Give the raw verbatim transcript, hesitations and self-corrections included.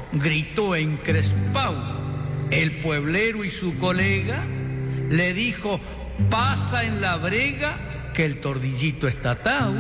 gritó encrespado. El pueblero y su colega le dijo: pasa en la brega que el tordillito está atado.